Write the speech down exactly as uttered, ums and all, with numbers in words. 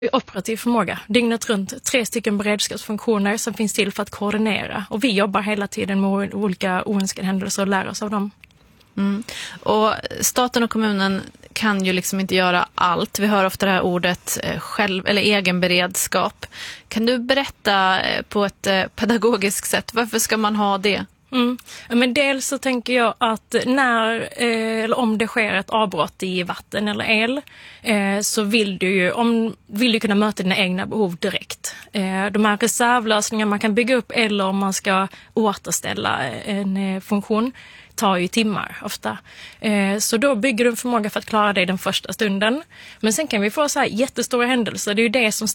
Operativ förmåga, dygnet runt, tre stycken beredskapsfunktioner som finns till för att koordinera. Och vi jobbar hela tiden med olika oönskade händelser och lär oss av dem. Mm. Och staten och kommunen kan ju liksom inte göra allt. Vi hör ofta det här ordet själv eller egen beredskap. Kan du berätta på ett pedagogiskt sätt, varför ska man ha det? Mm. Men dels så tänker jag att när eh, eller om det sker ett avbrott i vatten eller el eh, så vill du ju om, vill du kunna möta dina egna behov direkt. Eh, de här reservlösningarna man kan bygga upp eller om man ska återställa en eh, funktion tar ju timmar ofta. Eh, så då bygger du en förmåga för att klara dig den första stunden. Men sen kan vi få så här jättestora händelser. Det är ju det som